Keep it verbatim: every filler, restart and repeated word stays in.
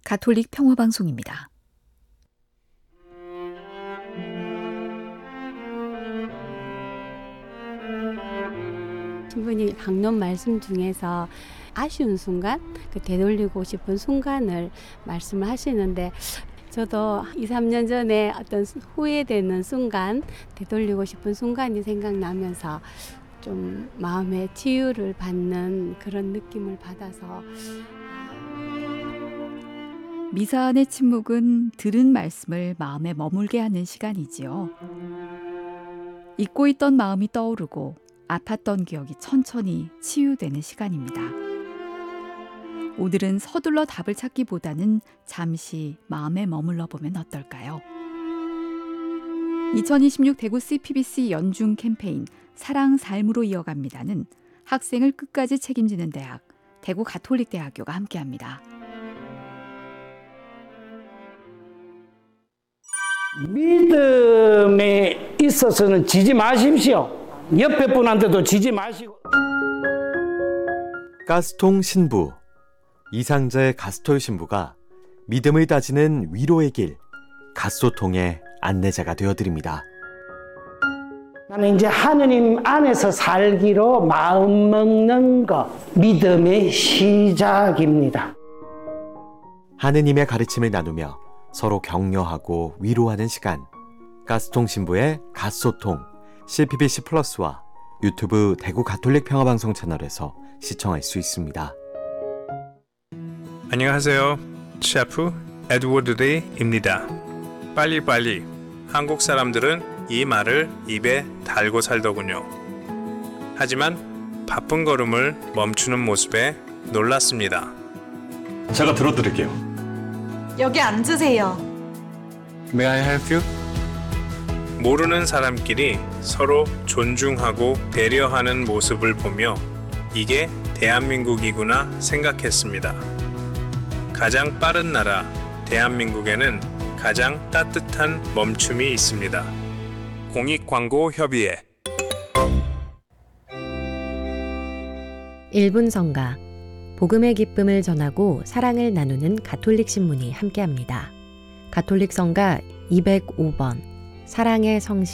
가톨릭 평화방송입니다. 신부님 강론 말씀 중에서 아쉬운 순간, 그 되돌리고 싶은 순간을 말씀을 하시는데 저도 이, 삼 년 전에 어떤 후회되는 순간, 되돌리고 싶은 순간이 생각나면서 좀 마음의 치유를 받는 그런 느낌을 받아서. 미사 안의 침묵은 들은 말씀을 마음에 머물게 하는 시간이지요. 잊고 있던 마음이 떠오르고 아팠던 기억이 천천히 치유되는 시간입니다. 오늘은 서둘러 답을 찾기보다는 잠시 마음에 머물러 보면 어떨까요? 이천이십육 대구 씨피비씨 연중 캠페인 사랑 삶으로 이어갑니다는 학생을 끝까지 책임지는 대학, 대구 가톨릭대학교가 함께합니다. 믿음에 있어서는 지지 마십시오. 옆에 분한테도 지지 마시고. 가스통 신부, 이상자의 가스톨 신부가 믿음을 다지는 위로의 길, 갓소통의 안내자가 되어드립니다. 나는 이제 하느님 안에서 살기로 마음 먹는 것, 믿음의 시작입니다. 하느님의 가르침을 나누며 서로 격려하고 위로하는 시간, 가스통 신부의 갓소통, 씨피비씨 플러스와 유튜브 대구 가톨릭 평화방송 채널에서 시청할 수 있습니다. 안녕하세요. 셰프 에드워드 데이입니다. 빨리빨리. 한국 사람들은 이 말을 입에 달고 살더군요. 하지만 바쁜 걸음을 멈추는 모습에 놀랐습니다. 제가 들어드릴게요. 여기 앉으세요. May I help you? 모르는 사람끼리 서로 존중하고 배려하는 모습을 보며 이게 대한민국이구나 생각했습니다. 가장 빠른 나라 대한민국에는 가장 따뜻한 멈춤이 있습니다. 공익광고협의회. 일 분 성가, 복음의 기쁨을 전하고 사랑을 나누는 가톨릭 신문이 함께합니다. 가톨릭 성가 이백오 번, 사랑의 성실